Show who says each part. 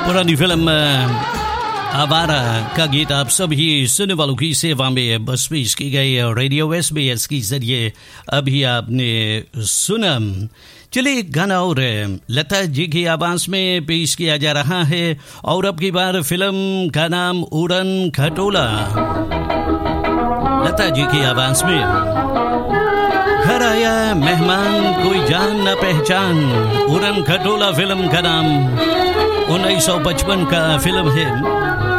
Speaker 1: पुरानी फिल्म आवारा का गीत आप सभी सुनने वालों की सेवा में बस पेश की गई रेडियो SBS के जरिए अभी आपने सुना। चलिए गाना और लता जी की आवाज में पेश किया जा रहा है और अब की बार फिल्म का नाम उड़न खटोला। लता जी की आवाज में घर आया मेहमान कोई जान न पहचान, उड़न खटोला फिल्म का नाम 1955 का फिल्म है।